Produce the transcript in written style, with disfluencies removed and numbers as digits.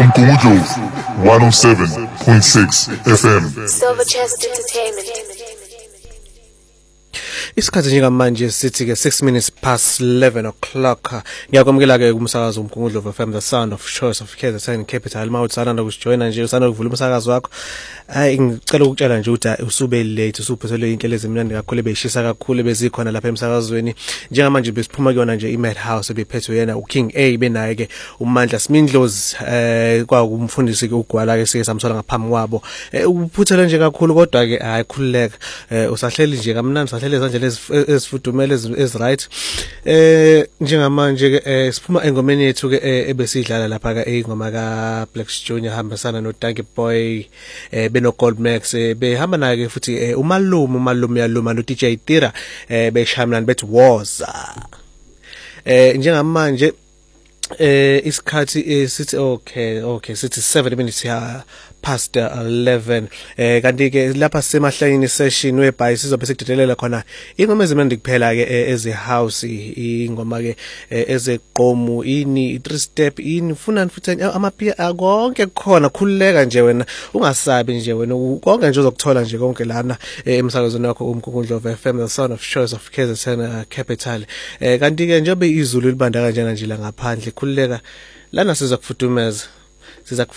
Umgungundlovu 107.6 FM. Silver Chest Entertainment. Isikhathi njengamanje sithi ke 6 minutes past 11 o'clock. Ngiyakwamukela ke kumsakazo Umgungundlovu FM, the sound of choice of KZN Capital. Mawutsana ukujoina nje usana ukuvula umsakazo wakho. Ngicela ukutshela nje ukuthi usube late, usuphethelwe inhlelo ezimnandi kakhulu ebeshisa kakhulu bezikhona lapha emsakazweni. Njengamanje besiphuma kuyona nje iMadhouse ebephethwe yena uKing A benaye ke uMandla Smindlozi kwakumfundisi ke uGwala ke sike samthola ngaphambi kwabo. Uphuthele nje kakhulu kodwa ke hayikhululeka. Usahleli nje kamnandi, usahleli ezandleni ezifudumele eziright. Njengamanje ke siphuma engomeni yethu ke ebesidlala lapha ke ingoma ka Black Junior hambisana no Danky Boy beno Gold Max behamba naye ke futhi umalume yaluma no DJ Tira beshamlana bethi woza. Njengamanje isikhathi sithi okay sithi 7 minutes past 11. Kanti ke lapha semahlangeni session webhayi sizobe sikudedelela khona ingoma ezimnandi kuphela ke eze house, ingoma ke ezeqomu, ini 3 step, ini funani futhi amapia konke kukhona. Khululeka nje wena, ungasabi nje wena, konke nje uzokuthola nje konke lana emsakazweni wakho Umgungundlovu FM, the sound of choice of KZN Capital. Kanti ke njobe izulu libanda kanjena nje la ngaphandle, khululeka lana sizakufudumeza.